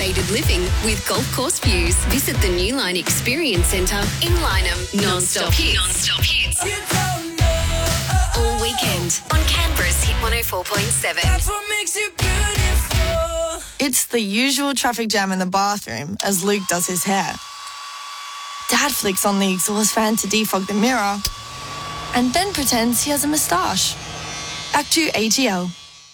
elevated living with golf course views. Visit the Newline Experience Centre in Lyneham. Non-stop hits. All weekend on Canberra's Hit 104.7. That's what makes it beautiful. It's the usual traffic jam in the bathroom as Luke does his hair. Dad flicks on the exhaust fan to defog the mirror and then pretends he has a moustache. Back to AGL.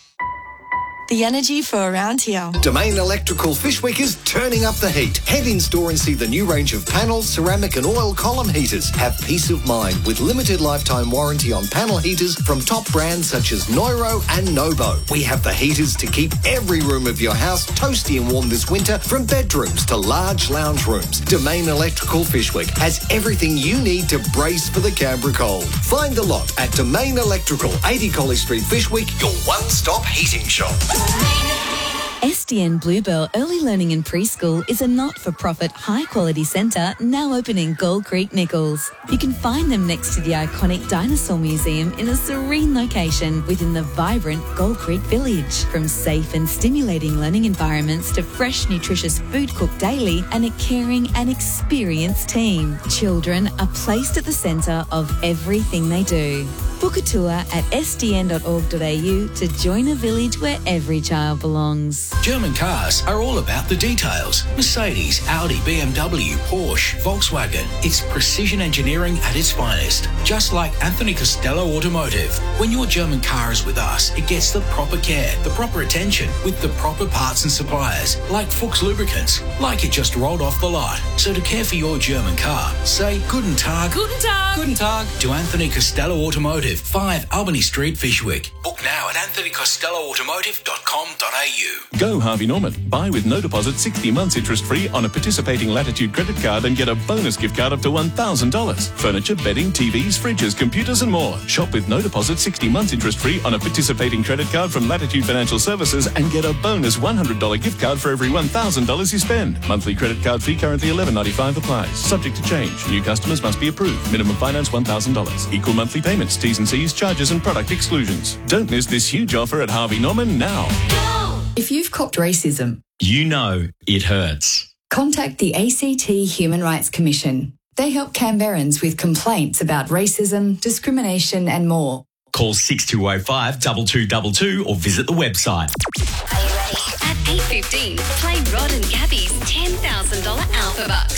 The energy for around here. Domain Electrical Fish Week is turning up the heat. Head in store and see the new range of panels, ceramic and oil column heaters. Have peace of mind with limited lifetime warranty on panel heaters from top brands such as Neuro and Nobo. We have the heaters to keep every room of your house toasty and warm this winter, from bedrooms to large lounge rooms. Domain Electrical Fish Week has everything you need to brace for the Canberra cold. Find the lot at Domain Electrical, 80 College Street, Fish Week, your one-stop heating shop. SDN Bluebell Early Learning and Preschool is a not-for-profit, high-quality centre now open in Gold Creek, Nichols. You can find them next to the iconic Dinosaur Museum in a serene location within the vibrant Gold Creek Village. From safe and stimulating learning environments to fresh, nutritious food cooked daily and a caring and experienced team, children are placed at the centre of everything they do. Book a tour at sdn.org.au to join a village where every child belongs. German cars are all about the details. Mercedes, Audi, BMW, Porsche, Volkswagen. It's precision engineering at its finest. Just like Anthony Costello Automotive. When your German car is with us, it gets the proper care, the proper attention, with the proper parts and suppliers, like Fuchs Lubricants, like it just rolled off the lot. So to care for your German car, say Guten Tag. Guten Tag. Guten Tag to Anthony Costello Automotive, 5 Albany Street, Fishwick. Book now at anthonycostelloautomotive.com.au. Go Harvey Norman. Buy with no deposit, 60 months interest-free on a participating Latitude credit card and get a bonus gift card up to $1,000. Furniture, bedding, TVs, fridges, computers and more. Shop with no deposit, 60 months interest-free on a participating credit card from Latitude Financial Services and get a bonus $100 gift card for every $1,000 you spend. Monthly credit card fee currently $11.95 applies. Subject to change. New customers must be approved. Minimum finance $1,000. Equal monthly payments, T's and C's, charges and product exclusions. Don't miss this huge offer at Harvey Norman now. If you've copped racism, you know it hurts. Contact the ACT Human Rights Commission. They help Canberrans with complaints about racism, discrimination and more. Call 6205 2222 or visit the website. Are you ready? At 8:15, play Rod and Gabby's $10,000 Alpha Bucks.